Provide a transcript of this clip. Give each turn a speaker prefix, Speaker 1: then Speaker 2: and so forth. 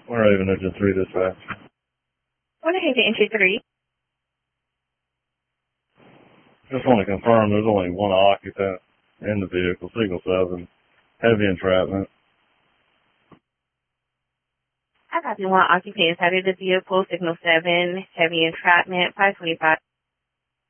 Speaker 1: We're Raven Engine 3 dispatch.
Speaker 2: What is the entry 3?
Speaker 1: Just want to confirm there's only one occupant in the vehicle, signal 7, heavy entrapment.
Speaker 2: I got one occupant inside of the vehicle, signal 7, heavy entrapment, 525.